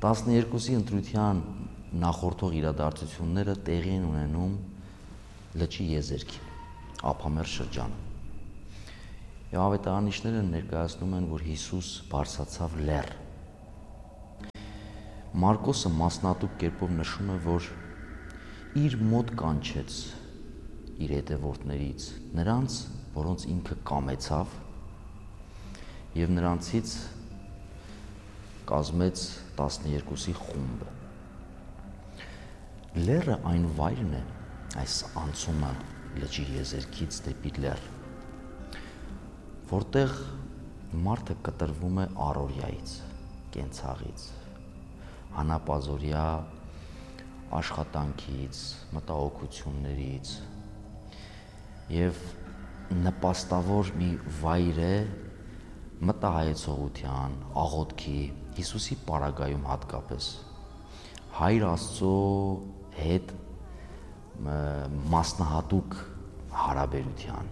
12-ի ընտրության նախորդող իրադարձությունները տեղի են ունենում լճի եզերքին, ափամերձ շրջանում։ Եվ ավետարանիչները ներկայացնում են, որ Հիսուս բարձրացավ լեռ։ Մարկոսը մասնատուկ կերպով նշում է, որ իր մոտ կանչեց իր հետևորդներից նրանց, որոնց ինքը կամեցավ, եւ նրանցից կազմեց 12-ի խումբը։ Լեռը այն վայրն է, այս անցումը լճի եզերքից դեպի լեռ, որտեղ մարդը կտրվում է առօրյայից, կենցաղից, հանապազօրյա աշխատանքից, մտահոգություններից եւ նպաստավոր մի վայր է մտահայեցողության, աղոթքի, Հիսուսի պարագայում հատկապես Հայր Աստծո հետ մասնահատուկ հարաբերության։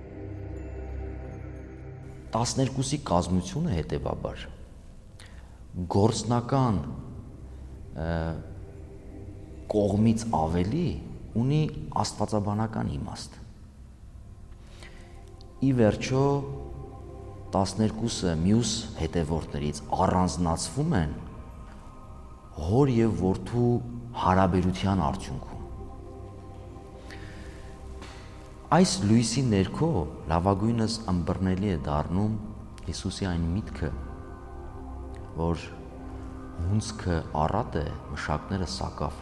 12-ի կազմությունը հետևաբար գործնական կողմից ավելի ունի աստվածաբանական իմաստ։ Ի վերջո 12-ը մյուս հետևորդներից առանձնացվում են հոր եւ որդու հարաբերության արդյունքում։ Այս լույսի ներքո լավագույնս ըմբռնելի է դառնում Հիսուսի այն միտքը, որ հունձքը առատ է, մշակները սակավ։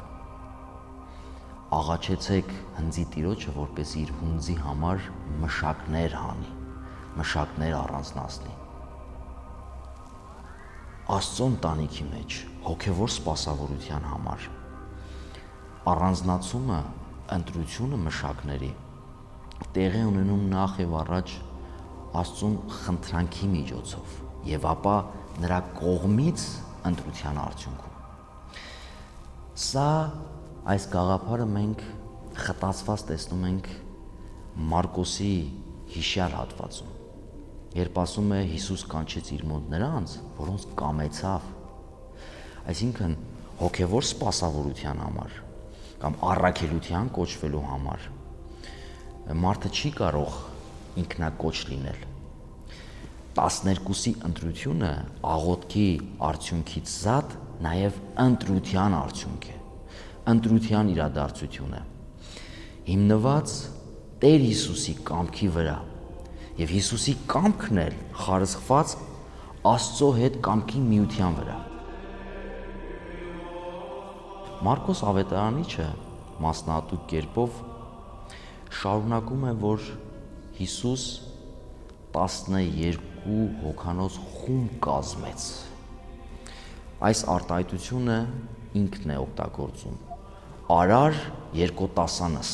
Աղաչեցեք հնձի տիրոջը, որպեսզի իր հունձի համար մշակներ հանի, մշակներ առանձնացնի։ Աստծո ընտանիքի մեջ հոգևոր սպասավորության համար առանձնացումը, ընտրությունը մշակների տեղի ունենում նախ եւ առաջ Աստծուն խնդրանքի միջոցով եւ ապա նրա կողմից ընտրության արդյունքում։ Սա այս գաղափարը մենք խտացված տեսնում ենք Մարկոսի հիշյալ հատվածում, երբ ասում է Հիսուս կանչեց իր մոտ նրանց, որոնց կամեցավ, այսինքն հոգևոր սպասավորության համար կամ առաքելության կոչվելու համար մարդը չի կարող ինքնակոչ լինել։ 12-ի ընտրությունը աղոթքի արդյունքից զատ նաև ընտրության արդյունք է, ընտրության իրադարձություն է, հիմնված Տեր Հիսուսի կամքի վրա, եւ Հիսուսի կամքն էլ խարսխված Աստծո հետ կամքի միության վրա։ Մարկոս ավետարանիչը մասնահատուկ կերպով շարունակում է, որ Հիսուս 12 հոգանոց խումբ կազմեց։ Այս արտահայտությունը ինքն է օգտագործում։ Արար երկոտասանս։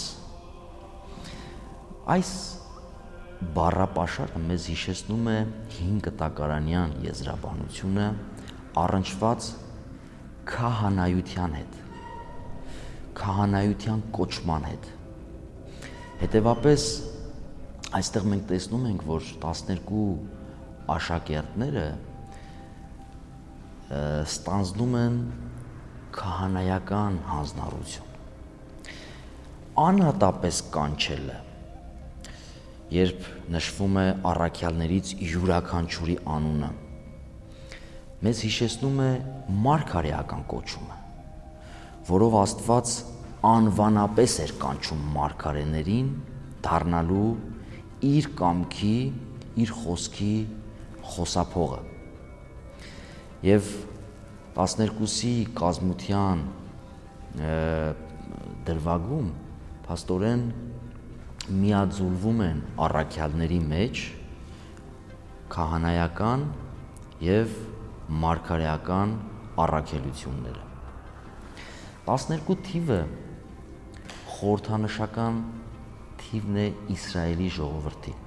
Այս բառապաշարը մեզ հիշեցնում է հին կտակարանյան եզրաբանությունը առնչված քահանայության հետ, քահանայության կոչման հետ։ Հետևապես այստեղ մենք տեսնում ենք, որ 12 աշակերտները ստանձնում են քահանայական հանձնառություն։ Անհատապես կանչելը, երբ նշվում է առաքյալներից յուրաքանչյուրի անունը, մեզ հիշեցնում է մարգարեական կոչումը, որով Աստված անվանապես էր կանչում մարգարեներին դառնալու իր կամքի, իր խոսքի խոսափողը։ Եվ 12-ի կազմության դրվագում փաստորեն միաձուլվում են առաքյալների մեջ քահանայական եւ մարգարեական առաքելությունները։ 12 թիվը խորհրդանշական թիվն է Իսրայելի ժողովրդի։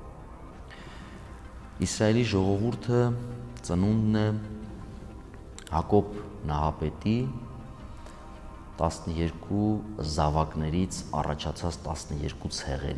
Իսրայելի ժողովուրդը ծնունդն է Հակոբ նահապետի 12 զավակներից առաջացած 12 ցեղերի։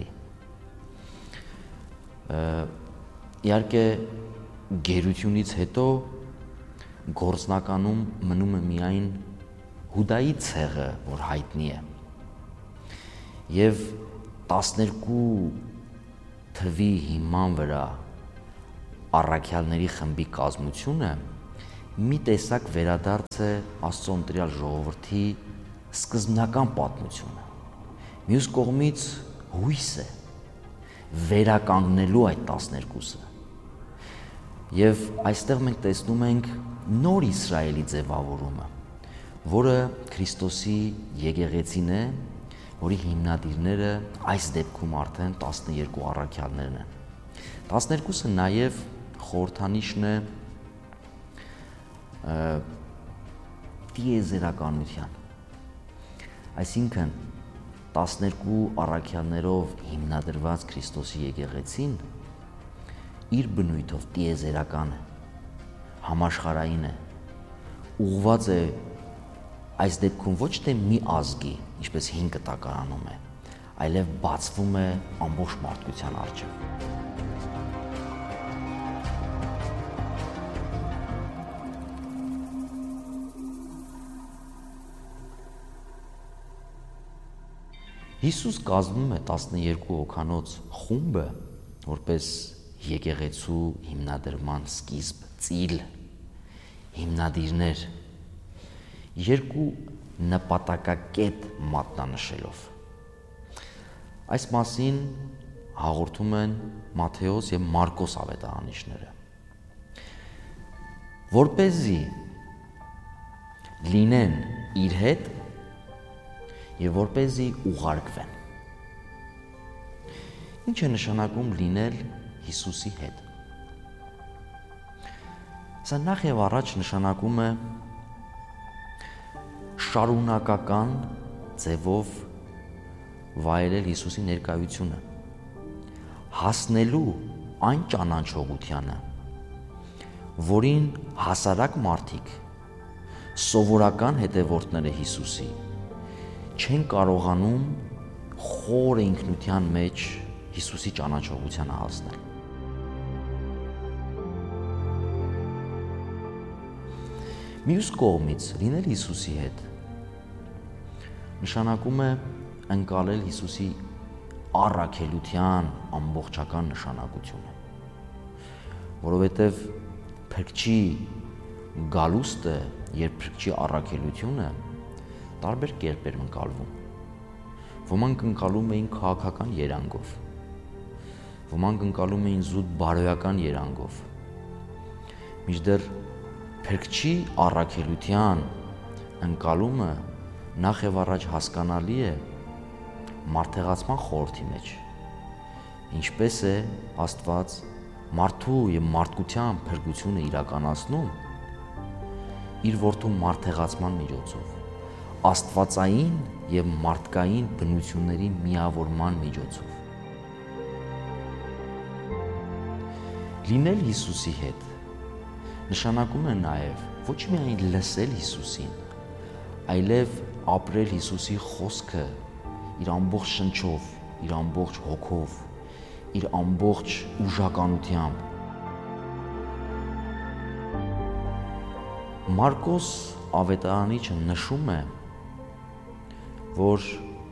Իհարկե գերությունից հետո գործնականում մնում է միայն Հուդայի ցեղը, որ հայտնի է։ Եվ 12 թվի հիման վրա առաքյալների խմբի կազմությունը մի տեսակ վերադարձ է Աստծո ընտրյալ ժողովրդի սկզբնական պատմությունը։ Մյուս կողմից հույս է վերականգնելու այդ 12-ը։ Եվ այստեղ մենք տեսնում ենք նոր Իսրայելի ձևավորումը, որը Քրիստոսի եկեղեցին է, որի հիմնադիրները այս դեպքում արդեն 12 առաքյալներն են։ 12-ը նաև խորհրդանիշն է տիեզերականության, այսինքն 12 առաքյալներով հիմնադրված Քրիստոսի եկեղեցին իր բնույթով տիեզերական է, համաշխարհային է, ուղղված է այս դեպքում ոչ թե մի ազգի, ինչպես հին կտակարանում է, այլև բացվում է ամբողջ մարդկության առջև։ Հիսուս կազմում է 12 հոգանոց խումբը որպես եկեղեցու հիմնադրման սկիզբ, ծիլ, հիմնադիրներ, երկու նպատակակետ մատնանշելով։ Այս մասին հաղորդում են Մատթեոս և Մարկոս ավետարանիչները։ Որպեսզի լինեն իր հետ և որպեսզի ուղարկվեն։ Ինչ է նշանակում լինել Հիսուսի հետ։ Սա նախ և առաջ նշանակում է շարունակական ձևով վայելել Հիսուսի ներկայությունը, հասնելու այն ճանաչողությանը, որին հասարակ մարդիկ, սովորական հետևորդները Հիսուսի, չեն կարողանում խոր ինքնության մեջ Հիսուսի ճանաչողությանը հասնել։ Մյուս կողմից լինել Հիսուսի հետ նշանակում է ընկալել Հիսուսի առաքելության ամբողջական նշանակությունը, որովհետև փրկչի գալուստը և փրկչի առաքելությունը տարբեր կերպ էր ընկալվում։ Ոմանք ընկալում էին քաղաքական երանգով, ոմանք ընկալում էին զուտ բարոյական երանգով, մինչդեռ փրկչի առաքելության ընկալումը նախ և առաջ հասկանալի է մարդեղացման խորհրդի մեջ, ինչպես է Աստված մարդու և մարդկության փրկությունը իրականացնում իր որդու մարդեղացման միջոցով, աստվածային և մարդկային բնությունների միավորման միջոցով։ Լինել Հիսուսի հետ նշանակում է նաև ոչ միայն լսել Հիսուսին, այլև ապրել Հիսուսի խոսքը իր ամբողջ շնչով, իր ամբողջ հոգով, իր ամբողջ ուժականությամբ։ Մարկոս ավետարանիչը նշում է, որ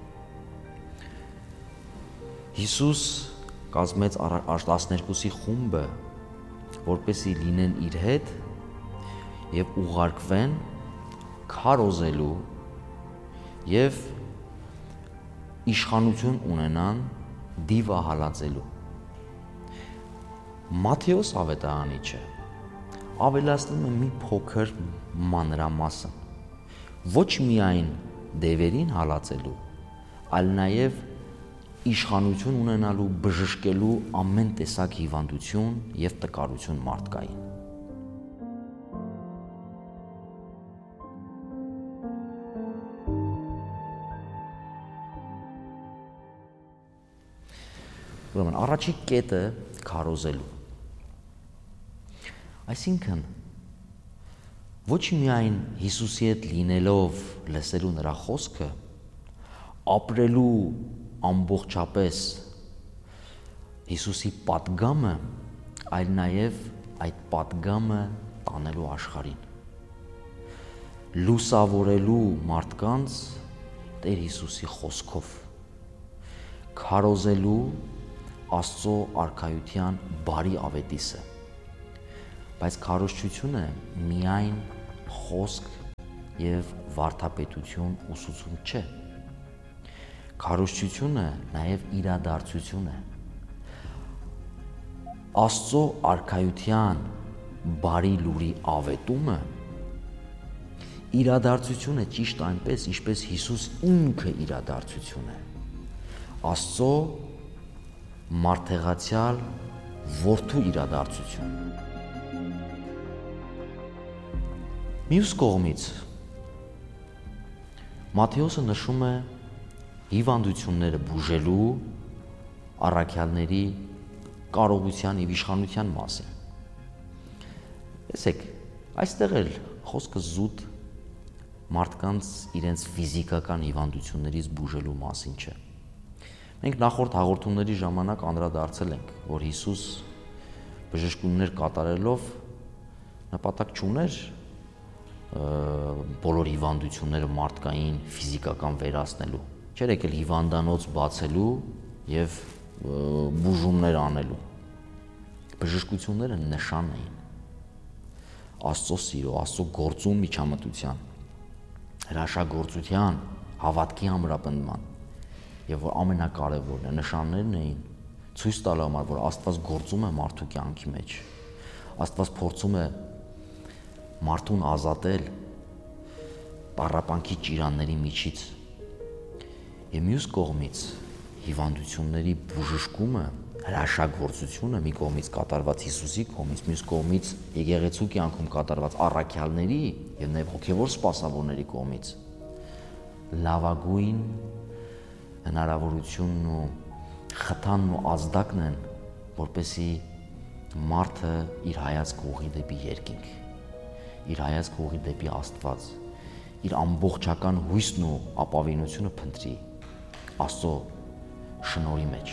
Հիսուս կազմեց 12-ի խումբը, որպեսզի լինեն իր հետ և ուղարկվեն քարոզելու և իշխանություն ունենան դիվահալածելու։ Մատթեոս ավետարանիչը ավելացնում է մի փոքր մանրամասն, ոչ միայն դևերին հալածելու, այլ նաև իշխանություն ունենալու, բժշկելու ամեն տեսակ հիվանդություն և տկարություն մարդկային։ Ուրեմն առաջի կետը քարոզելու։ Այսինքն ոչ միայն Հիսուսի հետ լինելով լսելու նրա խոսքը, ապրելու ամբողջապես Հիսուսի պատգամը, այլ նաև այդ պատգամը տանելու աշխարհին։ լուսավորելու մարդկանց Տեր Հիսուսի խոսքով, քարոզելու Աստծո արքայության բարի ավետիսը, բայց քարոզչությունը միայն խոսք եւ վարդապետություն ուսուցում չէ, քարոզչությունը նաեւ իրադարձություն է, Աստծո արքայության բարի լուրի ավետումը իրադարձություն է ճիշտ այնպես, ինչպես Հիսուս ինքը իրադարձություն է, Աստծո մարդեղացյալ որդու իրադարձություն։ Մյուս կողմից Մատթեոսը նշում է հիվանդությունները բուժելու առաքյալների կարողության եւ իշխանության մասին։ Տեսեք, այստեղ էլ խոսքը զուտ մարդկանց իրենց ֆիզիկական հիվանդություններից բուժելու մասին չէ։ Մենք նախորդ հաղորդումների ժամանակ անդրադարձել ենք, որ Հիսուս բժշկություններ կատարելով նպատակ չուներ բոլոր հիվանդությունները մարդկային ֆիզիկական վերացնելու, չէր եկել հիվանդանոց բացելու եւ բուժումներ անելու։ Բժշկությունները նշան էին Աստծո սիրո, Աստծո գործում միջամտության, հրաշագործության, հավատքի ամրապնդման եւ որ ամենակարևորն է նշաններն էին ցույց տալու համար, որ Աստված գործում է մարդու կյանքի մեջ։ Աստված փորձում է մարդուն ազատել տառապանքի ճիրանների միջից։ Եվ մյուս կողմից հիվանդությունների բուժշկումը, հրաշագործությունը մի կողմից կատարված Հիսուսի կողմից, մյուս կողմից եկեղեցու կյանքում կատարված առաքյալների եւ նաեւ հոգեվոր սպասավորների կողմից լավագույն հնարավորությունն ու խթանն ու ազդակն են, որպեսզի մարդը իր հայացքը ուղղի դեպի երկինք, իր հայացքը ուղղի դեպի Աստված, իր ամբողջական հույսն ու ապավինությունը փնտրի Աստծո շնորհի մեջ։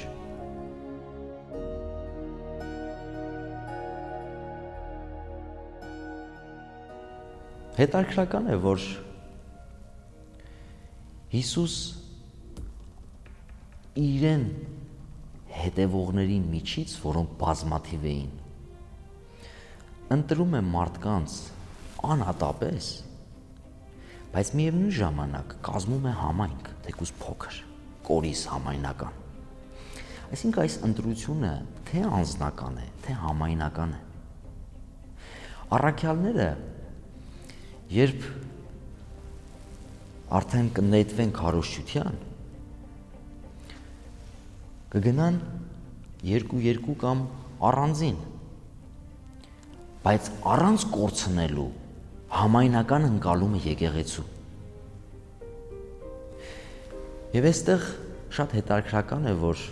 Հետաքրքրական է, որ Հիսուս իրեն հետևողների միջից, որոնք բազմաթիվ էին, ընտրում է մարդկանց անհատապես, բայց միևնույն ժամանակ կազմում է համայնք, թեկուզ փոքր, կորիզ համայնական։ Այսինքն այս ընտրությունը թե անձնական է, թե համայնական է։ Առաքյալները, երբ արդեն կնետվեն քարոզչության, կգնան երկու կամ առանձին, բայց առանց կորցնելու համայնական ընկալումը եկեղեցու։ Եվ այստեղ շատ հետաքրքրական է, որ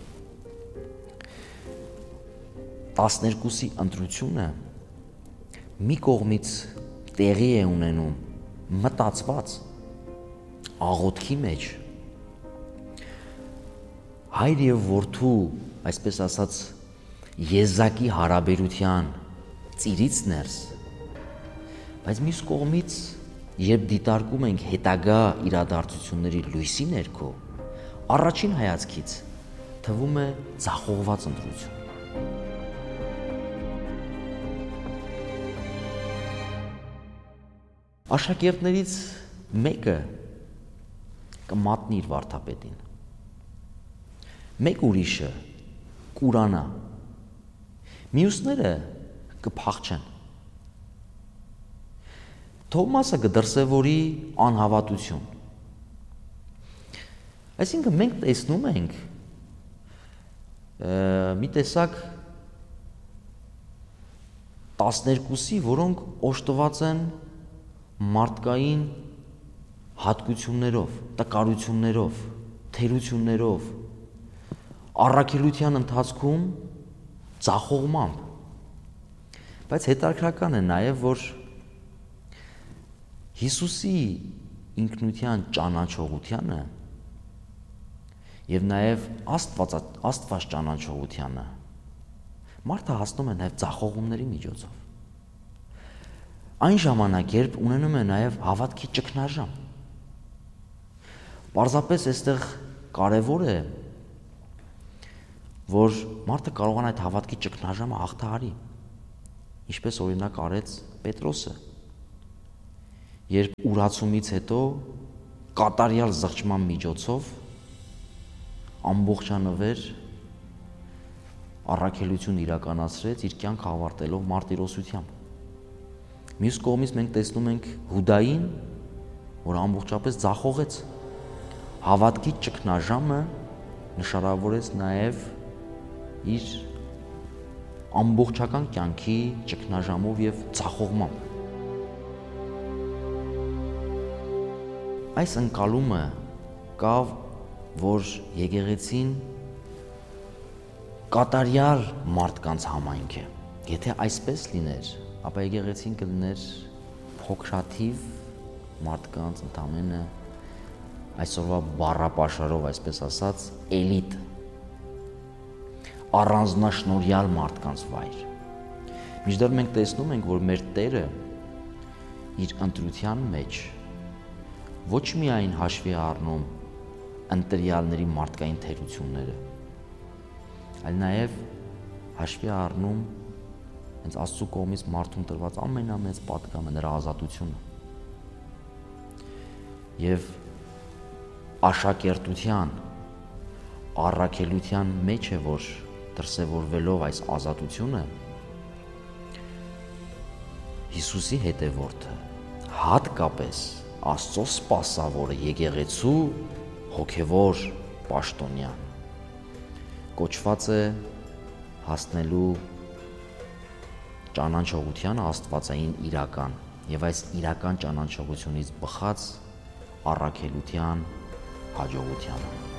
12-ի ընտրությունը մի կողմից տեղի է ունենում մտածված աղոթքի մեջ, հայր եւ որդու, այսպես ասած, եզակի հարաբերության ծիրից ներս, բայց մյուս կողմից, երբ դիտարկում ենք հետագա իրադարձությունների լույսի ներքո, առաջին հայացքից թվում է ձախողված ընտրություն։ Աշակերտներից մեկը կմատնի իր վարդապետին, մեկ ուրիշը կուրանա, մյուսները կփախչեն։ Թովմասը կդրսևորի անհավատություն։ Այսինքն մենք տեսնում ենք մի տեսակ 12-ի, որոնք օժտված են մարդկային հատկություններով, տկարություններով, թերություններով, առաքելության ընթացքում ձախողմամբ։ Բայց հետաքրքրական է նաև, որ Հիսուսի ինքնության ճանաչողությանը եւ նաև Աստված ճանաչողությանը մարդը հասնում է նաև ձախողումների միջոցով։ այն ժամանակ, երբ ունենում է նաև հավատքի ճգնաժամ։ Պարզապես այստեղ կարևոր է, որ մարդը կարողանա այդ հավատքի ճգնաժամը հաղթահարի, ինչպես օրինակ արեց Պետրոսը, երբ ուրացումից հետո կատարյալ զղջման միջոցով ամբողջանվեր առաքելություն իրականացրեց իր կյանքը ավարտելով մարտիրոսությամբ։ Մյուս կողմից մենք տեսնում ենք Հուդային, որ ամբողջապես ձախողեց։ Հավատքի ճգնաժամը նշանավորեց նաև իր ամբողջական կյանքի ճգնաժամով եւ ձախողմամբ։ Այս ընկալումը կա, որ եկեղեցին կատարյալ մարդկանց համայնք է։ Եթե այսպես լիներ, ապա եկեղեցին կլիներ փոքրաթիվ մարդկանց ընդամենը այսօրվա բառապաշարով, այսպես ասած, էլիտ, առանձնաշնորհյալ մարդկանց վայր։ Մինչդեռ մենք տեսնում ենք, որ մեր Տերը իր ընտրության մեջ ոչ միայն հաշվի է առնում ընտրյալների մարդկային թերությունները, այլ նաև հաշվի է առնում հենց Աստծու կողմից մարդուն տրված ամենամեծ պատգամը, նրա ազատությունը։ Եվ աշակերտության, առաքելության մեջ է, որ դրսևորվելով այս ազատությունը, Հիսուսի հետևորդը, հատկապես Աստծո սպասավորը, եկեղեցու հոգևոր պաշտոնյան, կոչված է հասնելու ճանաչողությանը աստվածային իրական եւ այս իրական ճանաչողությունից բխած առաքելության հաջողությանը։